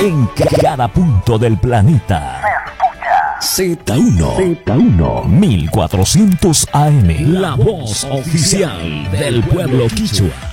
en cada punto del planeta. Z1 1400 AM, la voz oficial del pueblo quichua.